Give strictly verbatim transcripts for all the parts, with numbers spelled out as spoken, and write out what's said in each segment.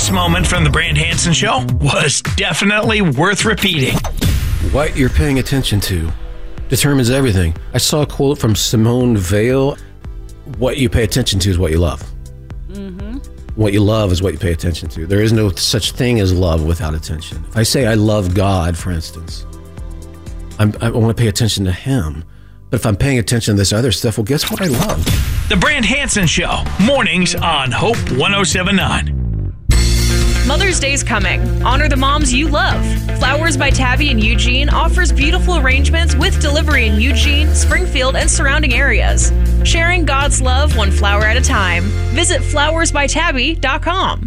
This moment from the Brand Hansen Show was definitely worth repeating. What you're paying attention to determines everything. I saw a quote from Simone Weil. What you pay attention to is what you love. Mm-hmm. What you love is what you pay attention to. There is no such thing as love without attention. If I say I love God, for instance, I'm, I want to pay attention to Him. But if I'm paying attention to this other stuff, well, guess what I love? The Brand Hansen Show, mornings on Hope one oh seven point nine. Mother's Day's coming. Honor the moms you love. Flowers by Tabby in Eugene offers beautiful arrangements with delivery in Eugene, Springfield, and surrounding areas. Sharing God's love one flower at a time. Visit flowers by tabby dot com.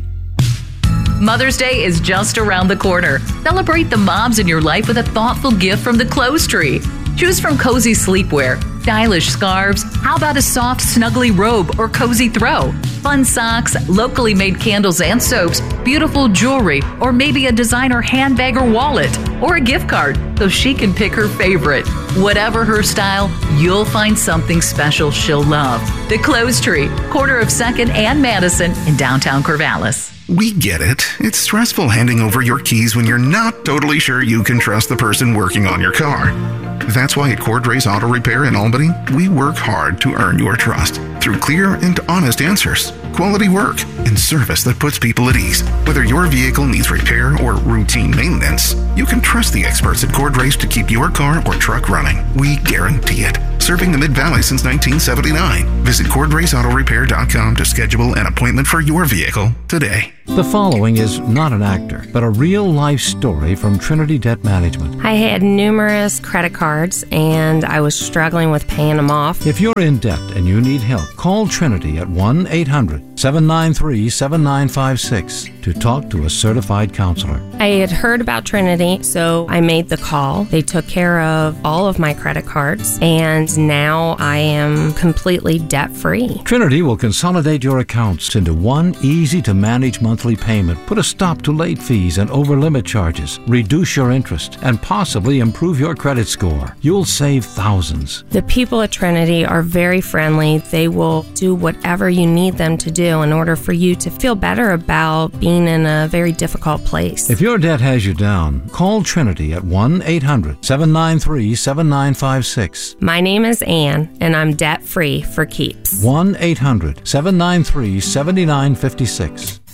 Mother's Day is just around the corner. Celebrate the moms in your life with a thoughtful gift from the Clothes Tree. Choose from cozy sleepwear, stylish scarves, how about a soft, snuggly robe or cozy throw, fun socks, locally made candles and soaps, beautiful jewelry, or maybe a designer handbag or wallet, or a gift card so she can pick her favorite. Whatever her style, you'll find something special she'll love. The Clothes Tree, corner of second and Madison in downtown Corvallis. We get it. It's stressful handing over your keys when you're not totally sure you can trust the person working on your car. That's why at Cordrace Auto Repair in Albany, we work hard to earn your trust through clear and honest answers, quality work, and service that puts people at ease. Whether your vehicle needs repair or routine maintenance, you can trust the experts at Cordrace to keep your car or truck running. We guarantee it. Serving the Mid-Valley since nineteen seventy-nine. Visit cord race auto repair dot com to schedule an appointment for your vehicle today. The following is not an actor, but a real-life story from Trinity Debt Management. I had numerous credit cards, and I was struggling with paying them off. If you're in debt and you need help, call Trinity at one eight hundred seven nine three seven nine five six to talk to a certified counselor. I had heard about Trinity, so I made the call. They took care of all of my credit cards, and now I am completely debt-free. Trinity will consolidate your accounts into one easy-to-manage monthly payment, put a stop to late fees and over-limit charges, reduce your interest, and possibly improve your credit score. You'll save thousands. The people at Trinity are very friendly. They will do whatever you need them to do in order for you to feel better about being in a very difficult place. If your debt has you down, call Trinity at one eight hundred seven nine three seven nine five six. My name is Ann, and I'm debt-free for keeps. one eight hundred seven nine three seven nine five six.